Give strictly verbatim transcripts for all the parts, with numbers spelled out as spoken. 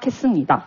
생각했습니다.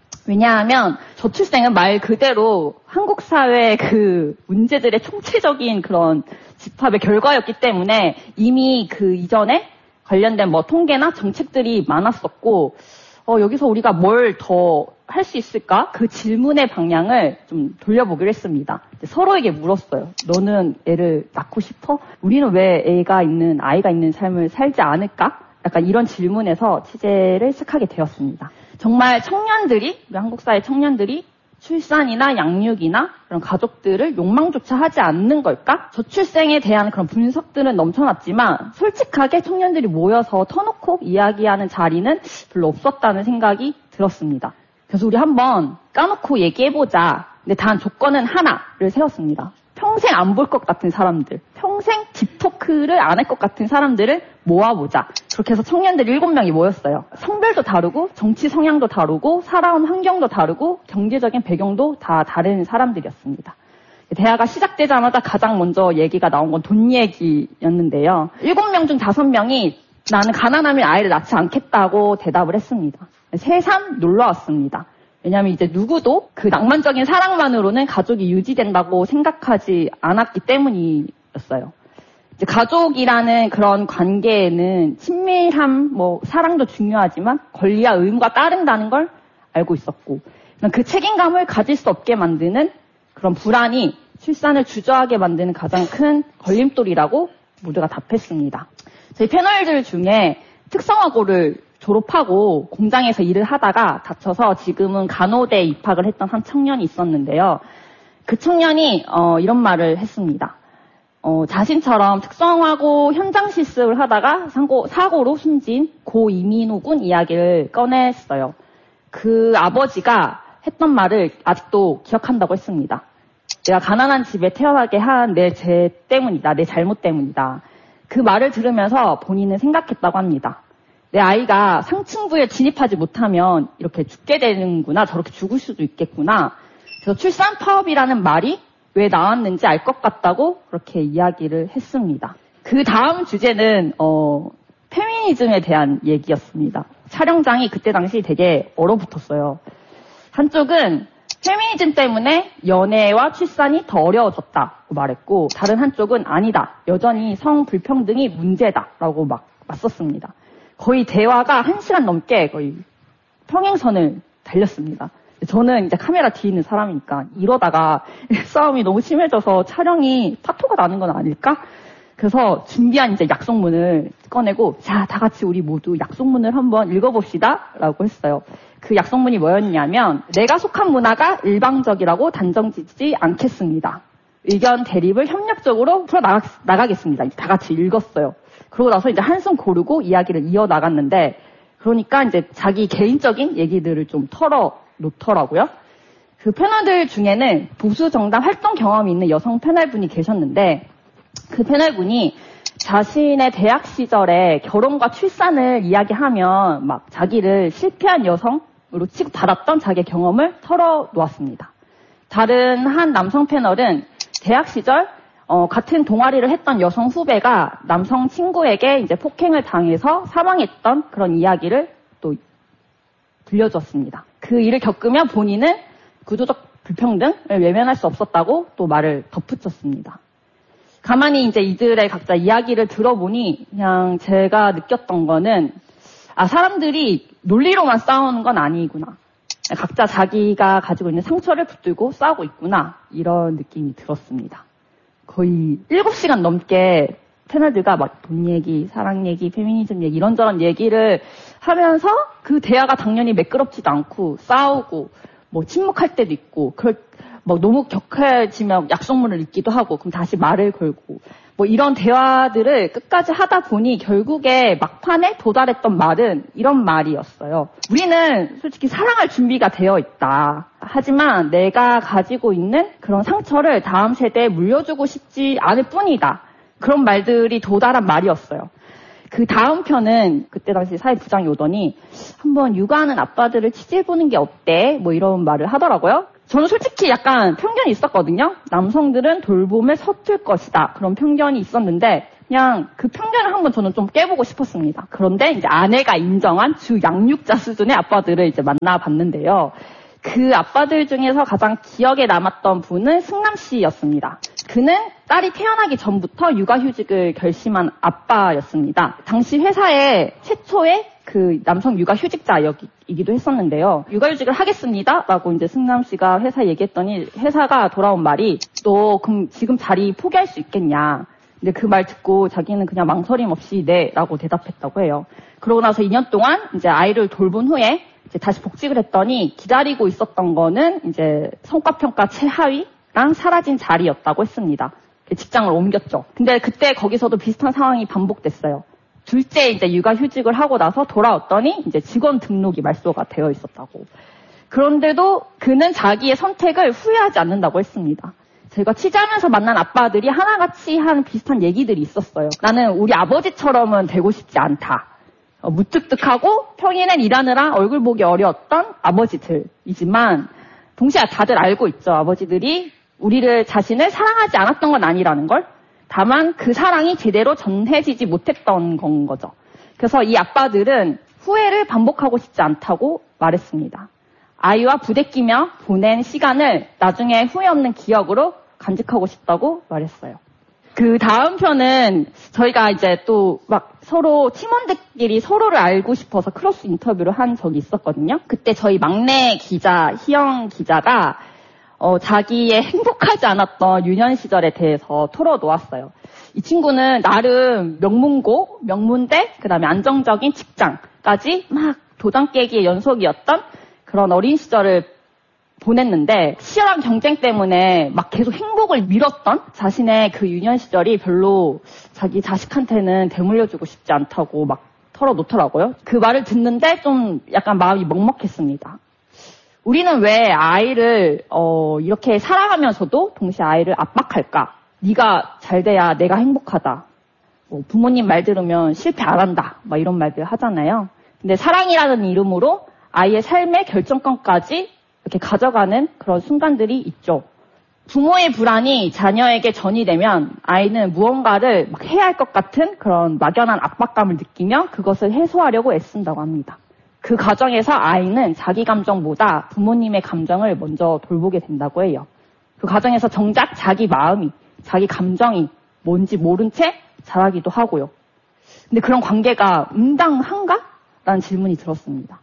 왜냐하면 저출생은 말 그대로 한국 사회의 그 문제들의 총체적인 그런 집합의 결과였기 때문에 이미 그 이전에 관련된 뭐 통계나 정책들이 많았었고, 어, 여기서 우리가 뭘 더 할 수 있을까? 그 질문의 방향을 좀 돌려보기로 했습니다. 서로에게 물었어요. 너는 애를 낳고 싶어? 우리는 왜 애가 있는, 아이가 있는 삶을 살지 않을까? 약간 이런 질문에서 취재를 시작하게 되었습니다. 정말 청년들이, 우리 한국 사회 청년들이 출산이나 양육이나 그런 가족들을 욕망조차 하지 않는 걸까? 저출생에 대한 그런 분석들은 넘쳐났지만 솔직하게 청년들이 모여서 터놓고 이야기하는 자리는 별로 없었다는 생각이 들었습니다. 그래서 우리 한번 까놓고 얘기해보자. 근데 단 조건은 하나를 세웠습니다. 평생 안 볼 것 같은 사람들, 평생 딥토크를 안 할 것 같은 사람들을 모아보자. 그렇게 해서 청년들 일곱 명이 모였어요. 성별도 다르고 정치 성향도 다르고 살아온 환경도 다르고 경제적인 배경도 다 다른 사람들이었습니다. 대화가 시작되자마자 가장 먼저 얘기가 나온 건 돈 얘기였는데요. 일곱 명 중 다섯 명이 나는 가난하면 아이를 낳지 않겠다고 대답을 했습니다. 새삼 놀라웠습니다. 왜냐하면 이제 누구도 그 낭만적인 사랑만으로는 가족이 유지된다고 생각하지 않았기 때문이었어요. 이제 가족이라는 그런 관계에는 친밀함, 뭐 사랑도 중요하지만 권리와 의무가 따른다는 걸 알고 있었고, 그 책임감을 가질 수 없게 만드는 그런 불안이 출산을 주저하게 만드는 가장 큰 걸림돌이라고 모두가 답했습니다. 저희 패널들 중에 특성화고를 졸업하고 공장에서 일을 하다가 다쳐서 지금은 간호대에 입학을 했던 한 청년이 있었는데요. 그 청년이 어, 이런 말을 했습니다. 어, 자신처럼 특성화고 현장 실습을 하다가 사고, 사고로 숨진 고 이민호 군 이야기를 꺼냈어요. 그 아버지가 했던 말을 아직도 기억한다고 했습니다. 내가 가난한 집에 태어나게 한 내 죄 때문이다. 내 잘못 때문이다. 그 말을 들으면서 본인은 생각했다고 합니다. 내 아이가 상층부에 진입하지 못하면 이렇게 죽게 되는구나. 저렇게 죽을 수도 있겠구나. 그래서 출산 파업이라는 말이 왜 나왔는지 알 것 같다고 그렇게 이야기를 했습니다. 그 다음 주제는 어, 페미니즘에 대한 얘기였습니다. 촬영장이 그때 당시 되게 얼어붙었어요. 한쪽은 페미니즘 때문에 연애와 출산이 더 어려워졌다고 말했고, 다른 한쪽은 아니다. 여전히 성불평등이 문제다라고 막 맞섰습니다. 거의 대화가 한 시간 넘게 거의 평행선을 달렸습니다. 저는 이제 카메라 뒤에 있는 사람이니까 이러다가 싸움이 너무 심해져서 촬영이 파토가 나는 건 아닐까? 그래서 준비한 이제 약속문을 꺼내고, 자, 다 같이 우리 모두 약속문을 한번 읽어봅시다 라고 했어요. 그 약속문이 뭐였냐면, 내가 속한 문화가 일방적이라고 단정짓지 않겠습니다. 의견 대립을 협력적으로 풀어 나가, 나가겠습니다. 다 같이 읽었어요. 그러고 나서 이제 한숨 고르고 이야기를 이어나갔는데, 그러니까 이제 자기 개인적인 얘기들을 좀 털어 놓더라고요. 그 패널들 중에는 보수 정당 활동 경험이 있는 여성 패널분이 계셨는데, 그 패널분이 자신의 대학 시절에 결혼과 출산을 이야기하면 막 자기를 실패한 여성으로 취급받았던 자기의 경험을 털어놓았습니다. 다른 한 남성 패널은 대학 시절 어, 같은 동아리를 했던 여성 후배가 남성 친구에게 이제 폭행을 당해서 사망했던 그런 이야기를 또 들려줬습니다. 그 일을 겪으면 본인은 구조적 불평등을 외면할 수 없었다고 또 말을 덧붙였습니다. 가만히 이제 이들의 각자 이야기를 들어보니 그냥 제가 느꼈던 거는, 아, 사람들이 논리로만 싸우는 건 아니구나. 각자 자기가 가지고 있는 상처를 붙들고 싸우고 있구나. 이런 느낌이 들었습니다. 거의 일곱 시간 넘게 패널들과 막 돈 얘기, 사랑 얘기, 페미니즘 얘기 이런저런 얘기를 하면서 그 대화가 당연히 매끄럽지도 않고 싸우고 뭐 침묵할 때도 있고, 그럴 뭐 너무 격해지면 약속문을 읽기도 하고, 그럼 다시 말을 걸고, 뭐 이런 대화들을 끝까지 하다 보니 결국에 막판에 도달했던 말은 이런 말이었어요. 우리는 솔직히 사랑할 준비가 되어 있다. 하지만 내가 가지고 있는 그런 상처를 다음 세대에 물려주고 싶지 않을 뿐이다. 그런 말들이 도달한 말이었어요. 그 다음 편은 그때 당시 사회부장이 오더니 한번 육아하는 아빠들을 취재해보는 게 어때? 뭐 이런 말을 하더라고요. 저는 솔직히 약간 편견이 있었거든요. 남성들은 돌봄에 서툴 것이다. 그런 편견이 있었는데 그냥 그 편견을 한번 저는 좀 깨보고 싶었습니다. 그런데 이제 아내가 인정한 주 양육자 수준의 아빠들을 이제 만나봤는데요. 그 아빠들 중에서 가장 기억에 남았던 분은 승남 씨였습니다. 그는 딸이 태어나기 전부터 육아휴직을 결심한 아빠였습니다. 당시 회사의 최초의 그 남성 육아휴직자이기도 했었는데요. 육아휴직을 하겠습니다라고 이제 승남 씨가 회사에 얘기했더니 회사가 돌아온 말이 너 그럼 지금 자리 포기할 수 있겠냐. 근데 그 말 듣고 자기는 그냥 망설임 없이 네라고 대답했다고 해요. 그러고 나서 이 년 동안 이제 아이를 돌본 후에 이제 다시 복직을 했더니 기다리고 있었던 거는 이제 성과평가 최하위랑 사라진 자리였다고 했습니다. 직장을 옮겼죠. 근데 그때 거기서도 비슷한 상황이 반복됐어요. 둘째 이제 육아휴직을 하고 나서 돌아왔더니 이제 직원 등록이 말소가 되어 있었다고. 그런데도 그는 자기의 선택을 후회하지 않는다고 했습니다. 제가 취재하면서 만난 아빠들이 하나같이 한 비슷한 얘기들이 있었어요. 나는 우리 아버지처럼은 되고 싶지 않다. 어, 무뚝뚝하고 평일엔 일하느라 얼굴 보기 어려웠던 아버지들이지만 동시에 다들 알고 있죠. 아버지들이 우리를 자신을 사랑하지 않았던 건 아니라는 걸. 다만 그 사랑이 제대로 전해지지 못했던 건 거죠. 그래서 이 아빠들은 후회를 반복하고 싶지 않다고 말했습니다. 아이와 부대끼며 보낸 시간을 나중에 후회 없는 기억으로 간직하고 싶다고 말했어요. 그 다음 편은 저희가 이제 또 막 서로 팀원들끼리 서로를 알고 싶어서 크로스 인터뷰를 한 적이 있었거든요. 그때 저희 막내 기자, 희영 기자가 어, 자기의 행복하지 않았던 유년 시절에 대해서 털어놓았어요. 이 친구는 나름 명문고, 명문대, 그 다음에 안정적인 직장까지 막 도장 깨기의 연속이었던 그런 어린 시절을 보냈는데 치열한 경쟁 때문에 막 계속 행복을 밀었던 자신의 그 유년 시절이 별로 자기 자식한테는 되물려주고 싶지 않다고 막 털어놓더라고요. 그 말을 듣는데 좀 약간 마음이 먹먹했습니다. 우리는 왜 아이를 어, 이렇게 사랑하면서도 동시에 아이를 압박할까? 네가 잘 돼야 내가 행복하다. 뭐 부모님 말 들으면 실패 안 한다. 막 이런 말들 하잖아요. 근데 사랑이라는 이름으로 아이의 삶의 결정권까지 이렇게 가져가는 그런 순간들이 있죠. 부모의 불안이 자녀에게 전이되면 아이는 무언가를 막 해야 할 것 같은 그런 막연한 압박감을 느끼며 그것을 해소하려고 애쓴다고 합니다. 그 과정에서 아이는 자기 감정보다 부모님의 감정을 먼저 돌보게 된다고 해요. 그 과정에서 정작 자기 마음이, 자기 감정이 뭔지 모른 채 자라기도 하고요. 근데 그런 관계가 응당한가? 라는 질문이 들었습니다.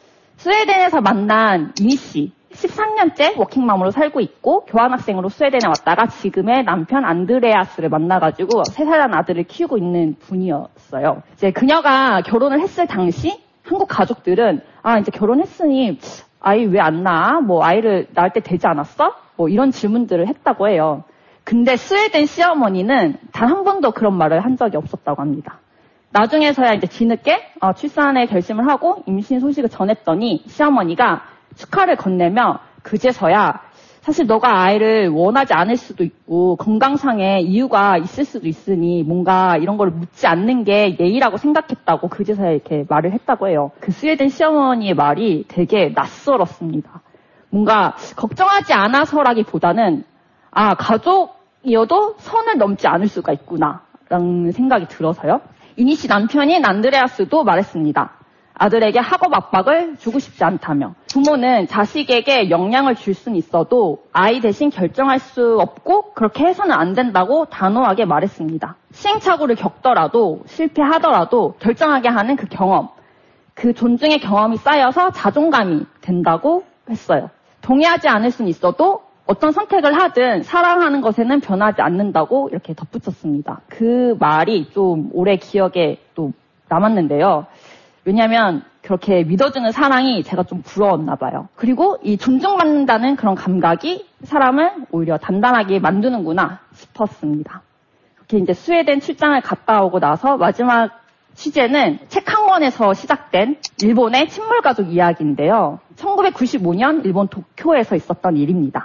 스웨덴에서 만난 이니 씨, 십삼 년째 워킹맘으로 살고 있고 교환학생으로 스웨덴에 왔다가 지금의 남편 안드레아스를 만나가지고 세 살 난 아들을 키우고 있는 분이었어요. 이제 그녀가 결혼을 했을 당시 한국 가족들은 아 이제 결혼했으니 아이 왜 안 낳아? 뭐 아이를 낳을 때 되지 않았어? 뭐 이런 질문들을 했다고 해요. 근데 스웨덴 시어머니는 단 한 번도 그런 말을 한 적이 없었다고 합니다. 나중에서야 이제 뒤늦게 어, 출산의 결심을 하고 임신 소식을 전했더니 시어머니가 축하를 건네며 그제서야 사실 너가 아이를 원하지 않을 수도 있고 건강상의 이유가 있을 수도 있으니 뭔가 이런 걸 묻지 않는 게 예의라고 생각했다고 그제서야 이렇게 말을 했다고 해요. 그 스웨덴 시어머니의 말이 되게 낯설었습니다. 뭔가 걱정하지 않아서라기보다는 아 가족이어도 선을 넘지 않을 수가 있구나 라는 생각이 들어서요. 이니 씨 남편인 안드레아스도 말했습니다. 아들에게 학업 압박을 주고 싶지 않다며 부모는 자식에게 영향을 줄 수는 있어도 아이 대신 결정할 수 없고 그렇게 해서는 안 된다고 단호하게 말했습니다. 시행착오를 겪더라도 실패하더라도 결정하게 하는 그 경험, 그 존중의 경험이 쌓여서 자존감이 된다고 했어요. 동의하지 않을 수는 있어도 어떤 선택을 하든 사랑하는 것에는 변하지 않는다고 이렇게 덧붙였습니다. 그 말이 좀 오래 기억에 또 남았는데요. 왜냐하면 그렇게 믿어주는 사랑이 제가 좀 부러웠나 봐요. 그리고 이 존중받는다는 그런 감각이 사람을 오히려 단단하게 만드는구나 싶었습니다. 이렇게 이제 스웨덴 출장을 갔다 오고 나서 마지막 취재는 책 한 권에서 시작된 일본의 친물가족 이야기인데요. 천구백구십오 년 일본 도쿄에서 있었던 일입니다.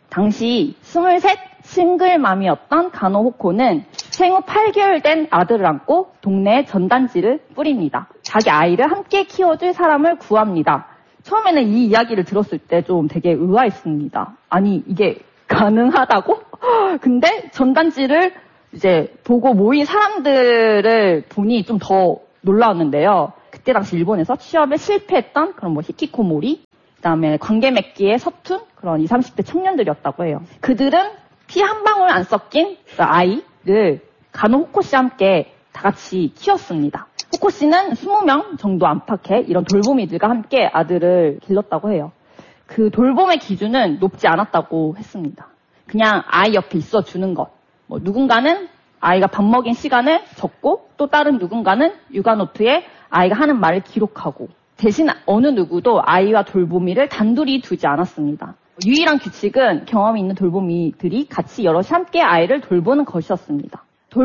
당시 스물셋 싱글맘이었던 가노 호코는 생후 팔 개월 된 아들을 안고 동네에 전단지를 뿌립니다. 자기 아이를 함께 키워줄 사람을 구합니다. 처음에는 이 이야기를 들었을 때 좀 되게 의아했습니다. 아니 이게 가능하다고? 근데 전단지를 이제 보고 모인 사람들을 보니 좀 더 놀라웠는데요. 그때 당시 일본에서 취업에 실패했던 그런 뭐 히키코모리, 그다음에 관계 맺기에 서툰 그런 이십, 삼십 대 청년들이었다고 해요. 그들은 피 한 방울 안 섞인 아이를 간호 호코씨와 함께 다 같이 키웠습니다. 호코씨는 이십 명 정도 안팎의 이런 돌보미들과 함께 아들을 길렀다고 해요. 그 돌봄의 기준은 높지 않았다고 했습니다. 그냥 아이 옆에 있어주는 것. 뭐 누군가는 아이가 밥 먹인 시간을 적고 또 다른 누군가는 육아노트에 아이가 하는 말을 기록하고 대신 어느 누구도 아이와 돌보미를 단둘이 두지 않았습니다. 유일한 규칙은 경험이 있는 돌보미들이 같이 여럿이 함께 아이를 돌보는 것이었습니다.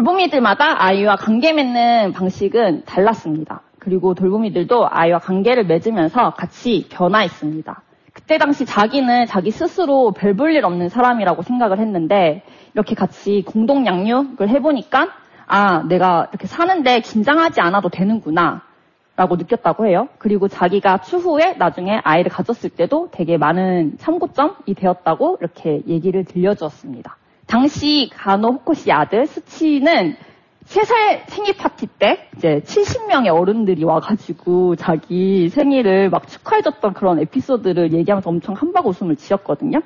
돌보미들마다 아이와 관계 맺는 방식은 달랐습니다. 그리고 돌보미들도 아이와 관계를 맺으면서 같이 변화했습니다. 그때 당시 자기는 자기 스스로 별 볼 일 없는 사람이라고 생각을 했는데 이렇게 같이 공동 양육을 해보니까 아, 내가 이렇게 사는데 긴장하지 않아도 되는구나 라고 느꼈다고 해요. 그리고 자기가 추후에 나중에 아이를 가졌을 때도 되게 많은 참고점이 되었다고 이렇게 얘기를 들려주었습니다. 당시 간호 호코씨 아들 스치는 세 살 생일 파티 때 이제 칠십 명의 어른들이 와가지고 자기 생일을 막 축하해줬던 그런 에피소드를 얘기하면서 엄청 한박 웃음을 지었거든요.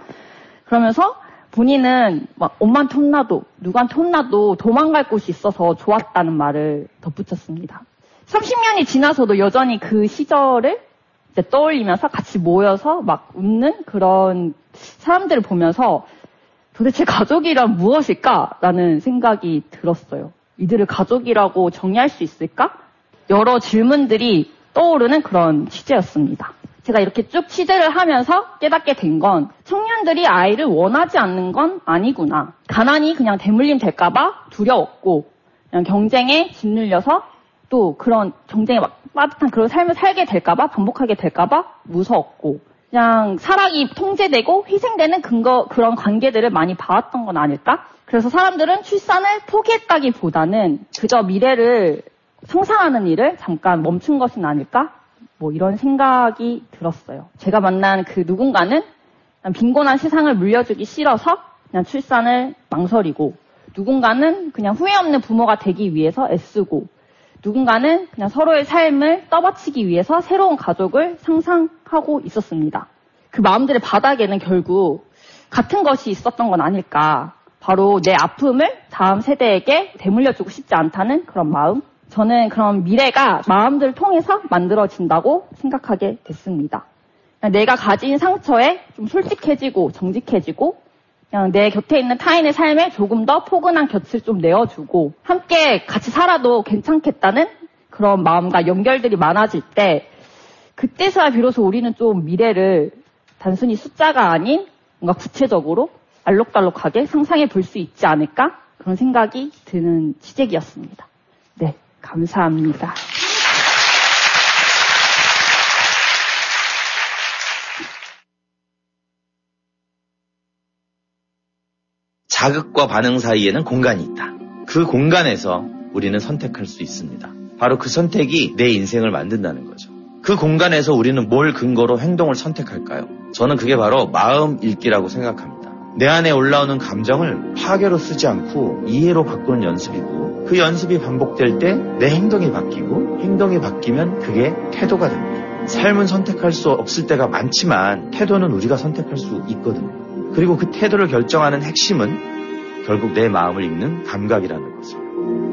그러면서 본인은 막 엄마한테 혼나도 누구한테 혼나도 도망갈 곳이 있어서 좋았다는 말을 덧붙였습니다. 삼십 년이 지나서도 여전히 그 시절을 이제 떠올리면서 같이 모여서 막 웃는 그런 사람들을 보면서 도대체 가족이란 무엇일까라는 생각이 들었어요. 이들을 가족이라고 정의할 수 있을까? 여러 질문들이 떠오르는 그런 취재였습니다. 제가 이렇게 쭉 취재를 하면서 깨닫게 된 건 청년들이 아이를 원하지 않는 건 아니구나. 가난이 그냥 대물림 될까봐 두려웠고 그냥 경쟁에 짓눌려서 또 그런 경쟁에 막 빠듯한 그런 삶을 살게 될까봐 반복하게 될까봐 무서웠고 그냥 사랑이 통제되고 희생되는 근거 그런 관계들을 많이 봐왔던 건 아닐까? 그래서 사람들은 출산을 포기했다기보다는 그저 미래를 상상하는 일을 잠깐 멈춘 것은 아닐까? 뭐 이런 생각이 들었어요. 제가 만난 그 누군가는 빈곤한 세상을 물려주기 싫어서 그냥 출산을 망설이고 누군가는 그냥 후회 없는 부모가 되기 위해서 애쓰고 누군가는 그냥 서로의 삶을 떠받치기 위해서 새로운 가족을 상상하고 있었습니다. 그 마음들의 바닥에는 결국 같은 것이 있었던 건 아닐까. 바로 내 아픔을 다음 세대에게 되물려주고 싶지 않다는 그런 마음. 저는 그런 미래가 마음들을 통해서 만들어진다고 생각하게 됐습니다. 내가 가진 상처에 좀 솔직해지고 정직해지고 그냥 내 곁에 있는 타인의 삶에 조금 더 포근한 곁을 좀 내어주고 함께 같이 살아도 괜찮겠다는 그런 마음과 연결들이 많아질 때 그때서야 비로소 우리는 좀 미래를 단순히 숫자가 아닌 뭔가 구체적으로 알록달록하게 상상해 볼 수 있지 않을까? 그런 생각이 드는 취재기였습니다. 네, 감사합니다. 자극과 반응 사이에는 공간이 있다. 그 공간에서 우리는 선택할 수 있습니다. 바로 그 선택이 내 인생을 만든다는 거죠. 그 공간에서 우리는 뭘 근거로 행동을 선택할까요? 저는 그게 바로 마음 읽기라고 생각합니다. 내 안에 올라오는 감정을 파괴로 쓰지 않고 이해로 바꾸는 연습이고 그 연습이 반복될 때 내 행동이 바뀌고 행동이 바뀌면 그게 태도가 됩니다. 삶은 선택할 수 없을 때가 많지만 태도는 우리가 선택할 수 있거든요. 그리고 그 태도를 결정하는 핵심은 결국 내 마음을 읽는 감각이라는 것을